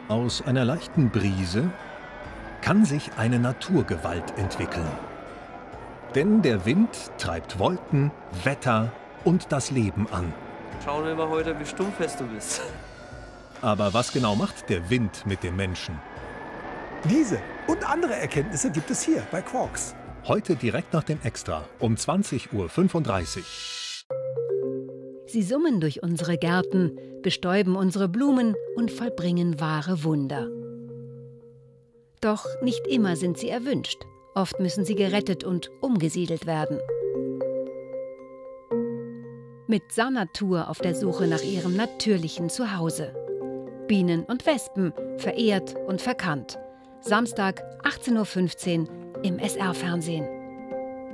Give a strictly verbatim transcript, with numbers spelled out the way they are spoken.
Aus einer leichten Brise kann sich eine Naturgewalt entwickeln. Denn der Wind treibt Wolken, Wetter und das Leben an. Schauen wir mal heute, wie stummfest du bist. Aber was genau macht der Wind mit dem Menschen? Diese und andere Erkenntnisse gibt es hier bei Quarks. Heute direkt nach dem Extra um zwanzig Uhr fünfunddreißig. Sie summen durch unsere Gärten, bestäuben unsere Blumen und vollbringen wahre Wunder. Doch nicht immer sind sie erwünscht. Oft müssen sie gerettet und umgesiedelt werden. Mit Sarnatur auf der Suche nach ihrem natürlichen Zuhause. Bienen und Wespen, verehrt und verkannt. Samstag, achtzehn Uhr fünfzehn im S R-Fernsehen.